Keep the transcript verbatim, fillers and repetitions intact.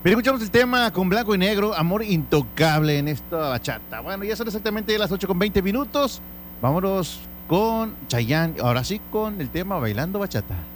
Pero escuchamos el tema con blanco y negro, Amor Intocable en esta bachata. Bueno, ya son exactamente las ocho con veinte minutos. Vámonos con Chayanne, ahora sí con el tema Bailando Bachata.